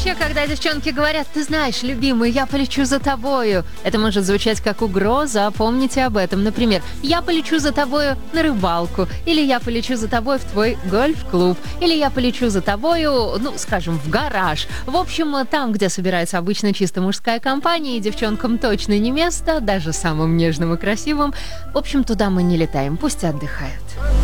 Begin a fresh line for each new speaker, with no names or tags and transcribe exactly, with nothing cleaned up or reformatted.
вообще, когда девчонки говорят: ты знаешь, любимый, я полечу за тобою, это может звучать как угроза, помните об этом. Например, я полечу за тобою на рыбалку, или я полечу за тобой в твой гольф-клуб, или я полечу за тобою, ну, скажем, в гараж. В общем, там, где собирается обычно чисто мужская компания, и девчонкам точно не место, даже самым нежным и красивым. В общем, туда мы не летаем, пусть отдыхают.